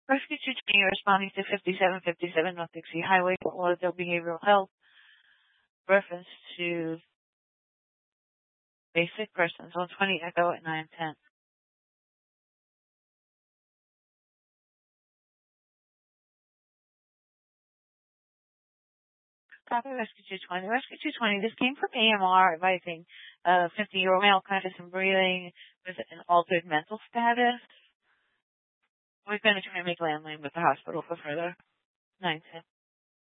Rescue 220 responding to 5757 North Dixie Highway for Lauderdale Behavioral Health. Reference to basic persons on 20 Echo at 910. Copy Rescue 220. Rescue 220, this came from AMR advising a 50-year-old male conscious and breathing with an altered mental status. We're going to try and make landline with the hospital for further. 910.